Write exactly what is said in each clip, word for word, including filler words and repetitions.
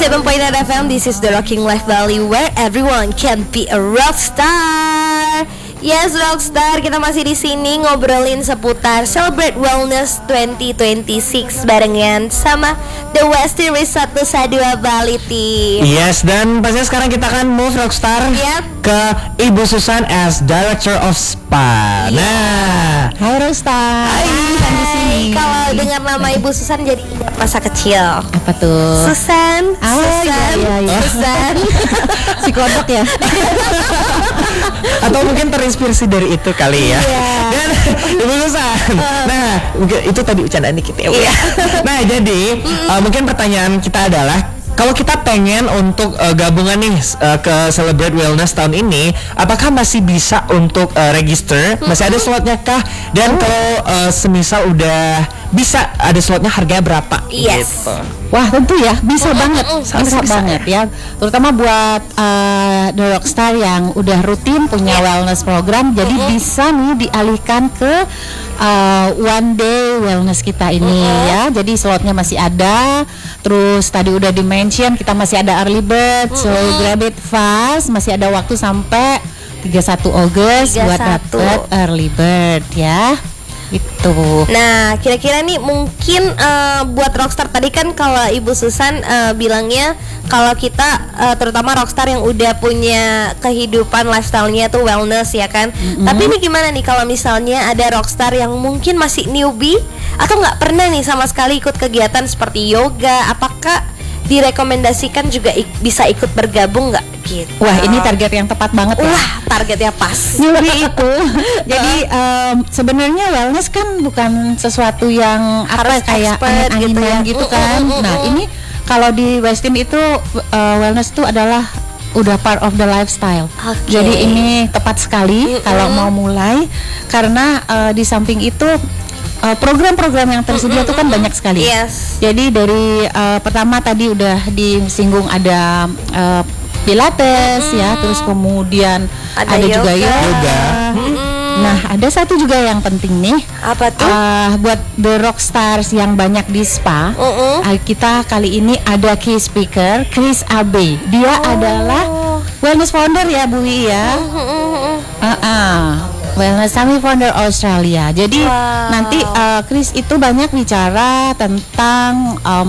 seven point nine F M, this is the Rocking Life Valley where everyone can be a rock star. Yes, Rockstar, kita masih di sini ngobrolin seputar Celebrate Wellness twenty twenty-six barengan sama The Westin Resort Nusa Dua Bali Team. Yes, dan pastinya sekarang kita akan move Rockstar Yep. ke Ibu Susan as Director of Spa. Yeah. Nah, Hai Rockstar. Hai, di sini. kalau dengar nama Ibu Susan jadi ingat masa kecil. Apa tuh? Susan, Oh, Susan, iya, iya. Susan. Si kodok ya. atau mungkin terinspirasi dari itu kali ya. Iya. Dan Ibu Susan, nah mungkin itu tadi bercandaan dikit ya. Bu. Iya. Nah jadi uh, mungkin pertanyaan kita adalah, kalau kita pengen untuk uh, gabungan nih uh, ke Celebrate Wellness tahun ini, apakah masih bisa untuk uh, register? Masih ada slotnya kah? Dan kalau uh, semisal udah bisa, ada slotnya harganya berapa? Yes. Gitu. Wah tentu ya, bisa Mm, banget, mm, mm, bisa, bisa, bisa. banget ya. Terutama buat uh, The Rockstar yang udah rutin punya wellness program, jadi bisa nih dialihkan ke uh, one day wellness kita ini ya. Jadi slotnya masih ada. Terus tadi udah di-mention kita masih ada early bird, so grab it fast, masih ada waktu sampai tiga puluh satu Agustus buat tiga puluh satu. dapet early bird ya. Itu. Nah, kira-kira nih mungkin uh, buat Rockstar tadi kan kalau Ibu Susan uh, bilangnya kalau kita uh, terutama Rockstar yang udah punya kehidupan lifestyle-nya tuh wellness ya kan. Mm-hmm. Tapi ini gimana nih kalau misalnya ada Rockstar yang mungkin masih newbie atau nggak pernah nih sama sekali ikut kegiatan seperti yoga, apakah direkomendasikan juga ik- bisa ikut bergabung nggak gitu? Wah, ini target yang tepat banget ya. Wah, targetnya pas. Newbie itu. Jadi em, sebenarnya wellness kan bukan sesuatu yang Harus apa kayak expert angin-anginan gitu ya. gitu Mm, kan. mm, mm, Nah, mm. ini kalau di Westin itu uh, wellness itu adalah udah part of the lifestyle. Oke. Jadi ini tepat sekali Mm-mm. kalau mau mulai, karena uh, di samping itu uh, program-program yang tersedia itu kan banyak sekali. Yes. Jadi dari uh, pertama tadi udah disinggung ada uh, Pilates ya, terus kemudian Ada ada, juga yoga. yoga. Nah, ada satu juga yang penting nih. Apa tuh? Uh, buat the rockstars yang banyak di spa, Mm-mm. uh, kita kali ini ada key speaker Chris Abe. Dia adalah wellness founder ya, Bu Wi ya. Uh-uh. Wellness Summit founder Australia. Jadi Wow. nanti uh, Chris itu banyak bicara tentang um,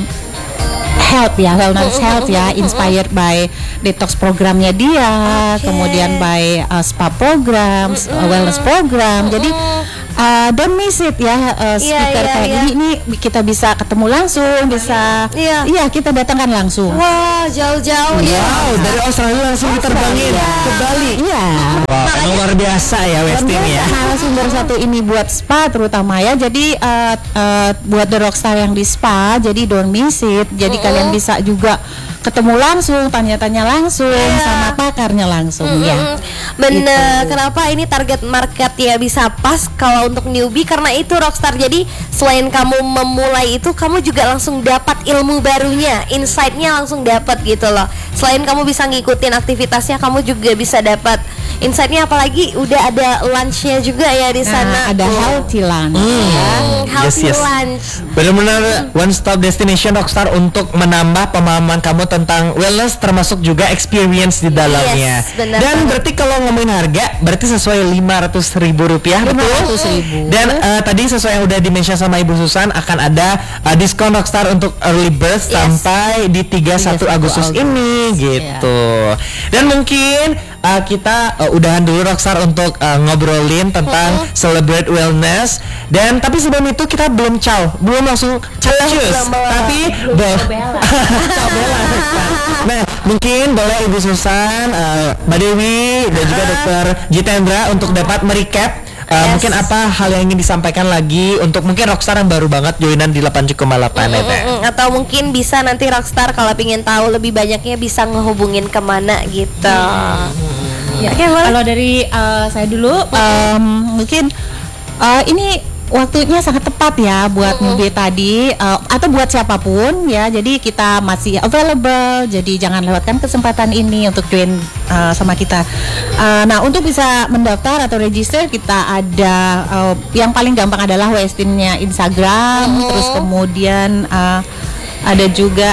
health ya, wellness health ya, inspired by detox programnya dia, Oke. kemudian by uh, spa program, uh, wellness program. Jadi uh, don't miss it ya, uh, Iya, speaker iya, kayak iya. gini ini kita bisa ketemu langsung, bisa Iya. iya kita datangkan langsung. Wah, jauh-jauh ya. Wow, dari Australia langsung diterbangin ke Bali. Iya. Wow, emang luar biasa ya Westin ya. Narasumber satu ini buat spa terutama ya. Jadi uh, uh, buat the rockstar yang di spa, jadi don't miss it. Jadi kalian bisa juga ketemu langsung, tanya-tanya langsung Iya. sama pakarnya langsung ya. Mm, Bener, Gitu. kenapa ini target market ya bisa pas kalau untuk newbie, karena itu Rockstar. Jadi selain kamu memulai itu, kamu juga langsung dapat ilmu barunya, insight-nya langsung dapat gitu loh. Selain kamu bisa ngikutin aktivitasnya, kamu juga bisa dapat insight-nya, apalagi udah ada lunch-nya juga ya di sana. Nah, ada tuh. healthy lunch. Hmm, healthy Yes, yes. lunch. Benar-benar one stop destination Rockstar untuk menambah pemahaman kamu tentang wellness, termasuk juga experience di dalamnya. Yes, benar Dan banget. berarti kalau ngomongin harga, berarti sesuai lima ratus ribu rupiah, lima betul? ratus ribu. Dan eh, tadi sesuai yang udah di-mention sama Ibu Susan, akan ada eh, diskon Rockstar untuk early bird Yes. sampai di tiga puluh satu Agustus Agustus. ini gitu. Dan mungkin eh, kita eh, udahan dulu Rockstar untuk eh, ngobrolin tentang Celebrate Wellness. Dan tapi sebelum itu kita belum ciao, belum langsung capcus, belum, belum. tapi bo- Ciao Bella, Rockstar. Nah, mungkin boleh Ibu Susan, eh, Mbak Dewi dan juga Dokter Jitendra untuk dapat merecap eh, Yes. mungkin apa hal yang ingin disampaikan lagi untuk mungkin Rockstar yang baru banget joinan di delapan koma delapan ya, Teh. Mm-mm, atau mungkin bisa nanti Rockstar kalau pengen tahu lebih banyaknya bisa ngehubungin kemana gitu. Ya, Oke, boleh. kalau dari uh, saya dulu, um, mungkin uh, ini waktunya sangat tepat ya buat newbie tadi uh, atau buat siapapun ya. Jadi kita masih available. Jadi jangan lewatkan kesempatan ini untuk join uh, sama kita. Uh, nah, untuk bisa mendaftar atau register kita ada uh, yang paling gampang adalah Westinnya Instagram. Terus kemudian uh, ada juga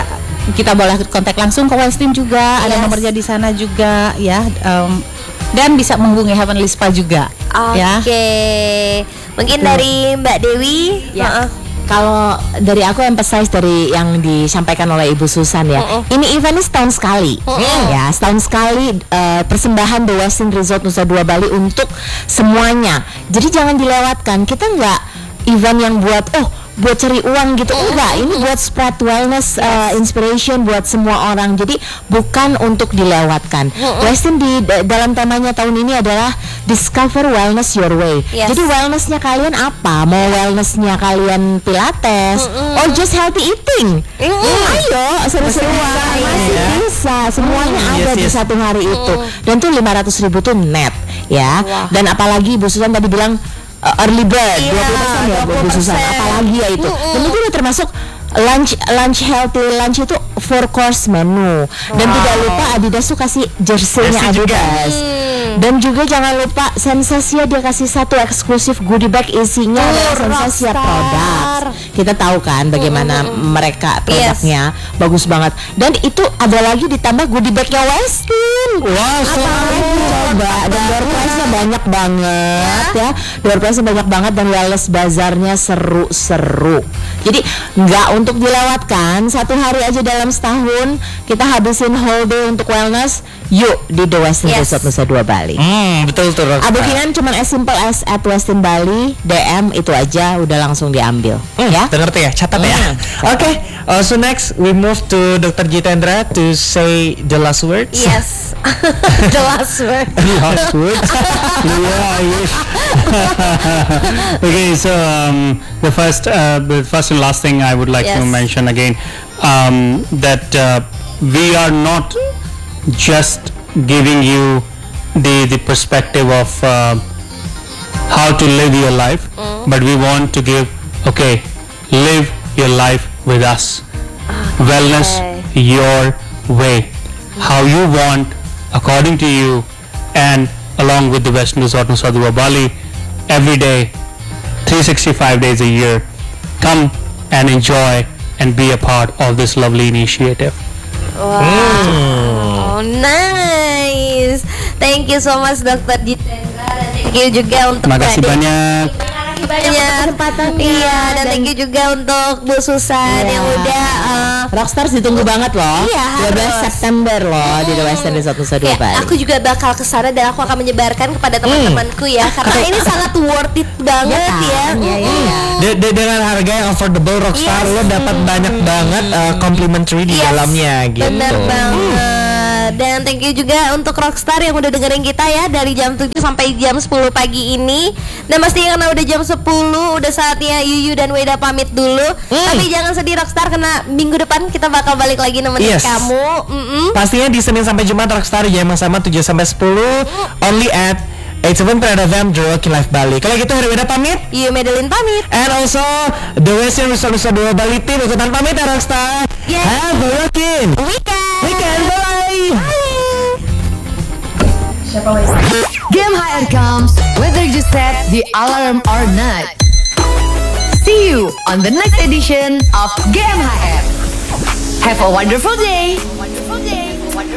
kita boleh kontak langsung ke Westin juga, ada Yes. nomornya di sana juga ya. Um, dan bisa menghubungi Heavenly Spa juga. Oke. Ya. Mungkin dari Mbak Dewi. Ya. Heeh. Kalau dari aku emphasize dari yang disampaikan oleh Ibu Susan ya, Mm-mm. ini event ini setahun sekali, Mm-mm. ya setahun sekali uh, persembahan The Westin Resort Nusa Dua Bali untuk semuanya. Jadi jangan dilewatkan. Kita nggak event yang buat oh buat cari uang gitu, enggak. Ini buat spread wellness, uh, inspiration buat semua orang. Jadi bukan untuk dilewatkan. Westin di d- dalam temanya tahun ini adalah Discover Wellness Your Way. Yes. Jadi wellnessnya kalian apa? Mau wellnessnya kalian pilates, or just healthy eating? Ayo seru-seruan, masih bisa. Semuanya Mm, ada yes, di yes. satu hari itu. Dan tuh lima ratus ribu tuh net, ya. Wah. Dan apalagi Bu Susan tadi bilang uh, early bird Iya, dua puluh persen ya Bu dua puluh Susan. persen. Apalagi ya itu. Dan itu udah termasuk lunch lunch healthy lunch itu four course menu. Dan tidak lupa Adidas tuh kasih jersey-nya Jersey juga. Adidas. Dan juga jangan lupa Sensasia dia kasih satu eksklusif goodie bag isinya Oh, adalah Sensasia Rockstar. produk. Kita tahu kan bagaimana mereka produknya bagus banget. Dan itu ada lagi ditambah goodie bagnya Westin. Wow, so Apalagi coba, dan door prize-nya banyak banget ya. Door prize-nya banyak banget dan wellness bazarnya seru-seru. Jadi nggak untuk dilewatkan, satu hari aja dalam setahun kita habisin whole day untuk wellness. Yuk di The Westin Yes. Resort Nusa Dua Bali. Hmm, betul tuh. Rockstar. Ah, bookingan cuma as simple as at Westin Bali, D M itu aja udah langsung diambil. Hmm, Ya. dengar tuh ya, catat ya. Hmm, Oke, uh, so next we move to Dokter Jitendra to say the last words. Yes. The last word. Last words. Yeah, yes. Okay, so um, the first, uh, the first and last thing I would like to Yes. mention again, um, that uh, we are not just giving you the the perspective of uh, how to live your life, but we want to give, okay, live your life with us. Wellness your way, how you want, according to you, and along with the Western Resort Nusa Dua Bali, every day, three hundred sixty-five days a year. Come and enjoy and be a part of this lovely initiative. Wow, nice. Thank you so much Dokter Jitendra dan thank you juga untuk Terima kasih Mbak Dewi. banyak. Terima kasih banyak kesempatannya. Iya, dan, thank you juga untuk Bu Susan Iya. yang udah uh, Rockstars ditunggu banget loh. Iya, dua belas harus. September loh di The Westin Resort Nusa Dua ya, Bali. aku juga bakal ke sana dan aku akan menyebarkan kepada teman-temanku ya karena ini sangat worth it banget kan? ya. Iya, iya, iya. De- de- dengan harga yang affordable Rockstar, Yes. lo dapat banyak banget uh, complimentary di Yes, dalamnya gitu. Bener banget. Dan thank you juga untuk Rockstar yang udah dengerin kita ya dari jam tujuh sampai jam sepuluh pagi ini. Dan pastinya karena udah jam sepuluh udah saatnya Yuyu dan Weda pamit dulu. Tapi jangan sedih Rockstar karena minggu depan kita bakal balik lagi nemenin Yes. kamu. Mm-mm. Pastinya di Senin sampai Jumat Rockstar jam yang sama tujuh sampai sepuluh only at eight seven F M The Rocking Life Bali. Kalau gitu hari Weda pamit. Yuyu Madeline pamit. And also The Westin Resort Nusa Dua Bali team ikutan pamit ya Rockstar. Yes. Have a rocking Weekend. weekend. Bye. Game H R comes whether you set the alarm or not. See you on the next edition of Game H R. Have a wonderful day.